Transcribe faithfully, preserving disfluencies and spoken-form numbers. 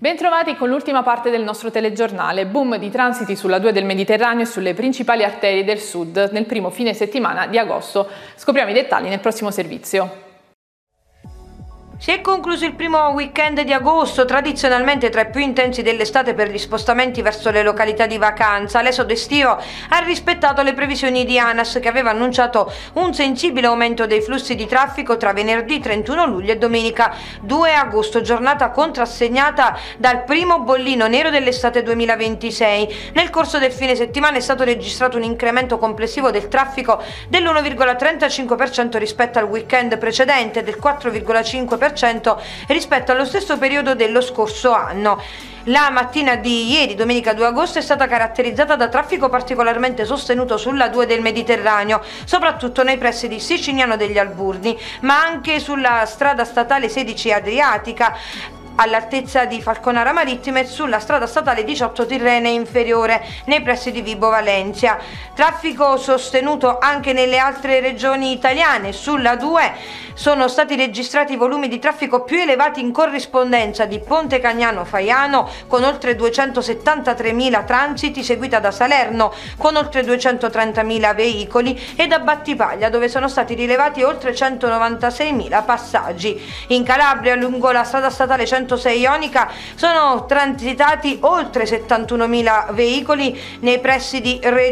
Bentrovati con l'ultima parte del nostro telegiornale. Boom di transiti sulla due del Mediterraneo e sulle principali arterie del sud nel primo fine settimana di agosto. Scopriamo i dettagli nel prossimo servizio. Si è concluso il primo weekend di agosto, tradizionalmente tra i più intensi dell'estate per gli spostamenti verso le località di vacanza. L'esodo estivo ha rispettato le previsioni di ANAS, che aveva annunciato un sensibile aumento dei flussi di traffico tra venerdì trentuno luglio e domenica due agosto, giornata contrassegnata dal primo bollino nero dell'estate duemilaventisei. Nel corso del fine settimana è stato registrato un incremento complessivo del traffico dell'uno virgola trentacinque per cento rispetto al weekend precedente e del quattro virgola cinque per cento rispetto allo stesso periodo dello scorso anno. La mattina di ieri, domenica due agosto, è stata caratterizzata da traffico particolarmente sostenuto sulla due del Mediterraneo, soprattutto nei pressi di Sicignano degli Alburni, ma anche sulla strada statale sedici Adriatica, all'altezza di Falconara Marittima, e sulla strada statale diciotto Tirrene inferiore nei pressi di Vibo Valentia. Traffico sostenuto anche nelle altre regioni italiane. Sulla due sono stati registrati volumi di traffico più elevati in corrispondenza di Ponte Cagnano Faiano con oltre duecentosettantatremila transiti, seguita da Salerno con oltre duecentotrentamila veicoli e da Battipaglia, dove sono stati rilevati oltre centonovantaseimila passaggi. In Calabria, lungo la strada statale centosei Ionica, sono transitati oltre settantunomila veicoli nei pressi di Reggio